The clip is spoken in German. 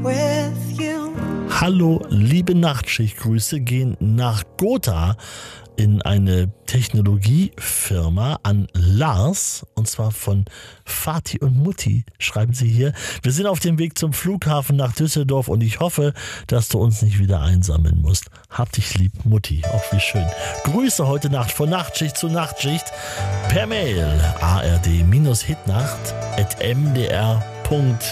with you. Hallo, liebe Nachtschichtgrüße gehen nach Gotha in eine Technologiefirma an Lars, und zwar von Vati und Mutti, schreiben sie hier. Wir sind auf dem Weg zum Flughafen nach Düsseldorf und ich hoffe, dass du uns nicht wieder einsammeln musst. Hab dich lieb, Mutti. Auch wie schön. Grüße heute Nacht von Nachtschicht zu Nachtschicht per Mail ard-hitnacht@mdr.de